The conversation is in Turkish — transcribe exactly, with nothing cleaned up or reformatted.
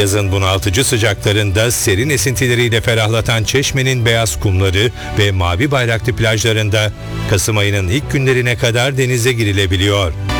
Yazın bunaltıcı sıcaklarında serin esintileriyle ferahlatan Çeşme'nin beyaz kumları ve mavi bayraklı plajlarında Kasım ayının ilk günlerine kadar denize girilebiliyor.